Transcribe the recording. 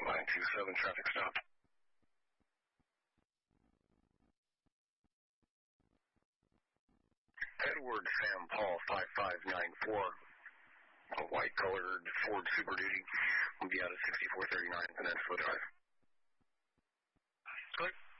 927 traffic stop. Edward Sam Paul 5594, a white-colored Ford Super Duty, will be out at 6439 Peninsula Drive. Good.